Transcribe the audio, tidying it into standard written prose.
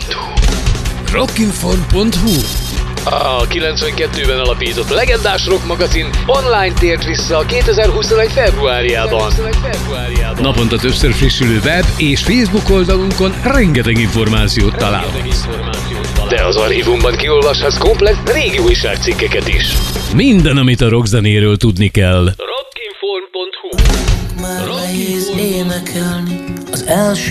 Rockinform.hu. A 92-ben alapított legendás rock magazin online tért vissza a 2021 februárjában. Naponta többször frissülő web és Facebook oldalunkon rengeteg információt találhatsz. De az archívumban kiolvashatsz komplett régi újságcikkeket is. Minden, amit a rockzenéről tudni kell. Rockinform.hu. Már nehéz énekelni az első